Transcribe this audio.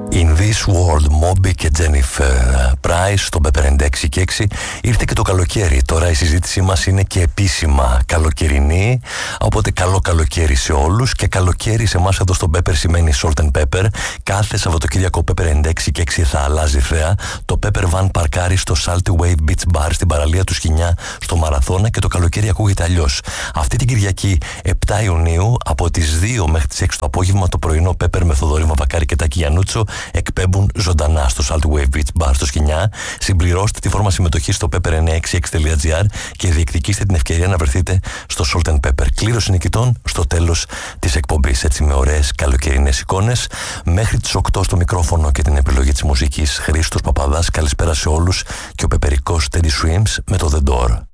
In This World, Moby και Jennifer Price στο Pepper 96 και 6. Ήρθε και το καλοκαίρι. Τώρα η συζήτησή μας είναι και επίσημα καλοκαιρινή. Οπότε καλό καλοκαίρι σε όλους. Και καλοκαίρι σε εμάς εδώ στο Pepper σημαίνει Salt and Pepper. Κάθε Σαββατοκύριακο Pepper 96 και 6 θα αλλάζει θέα. Το Pepper Van παρκάρει στο Salty Wave Beach Bar στην παραλία του Σκινιά στο Μαραθώνα και το καλοκαίρι ακούγεται αλλιώς. Αυτή την Κυριακή 7 Ιουνίου από τις 2 μέχρι τις 6 το απόγευμα το πρωινό Pepper με Θοδωρή Βαβακάρη και Τάκη Γιαννούτσο εκπέμπουν ζωντανά στο Salty Wave Beach Bar στο Σκινιά. Συμπληρώστε τη φόρμα συμμετοχής στο pepper966.gr και διεκδικήστε την ευκαιρία να βρεθείτε στο Salt and Pepper. Κλήρωση νικητών στο τέλος της εκπομπής. Έτσι με ωραίες καλοκαιρινές εικόνες. Μέχρι τις 8 στο μικρόφωνο και την επιλογή της μουσικής Χρήστος Παπαδάς. Καλησπέρα σε όλους και ο πεπερικός Teddy Swims με το The Door.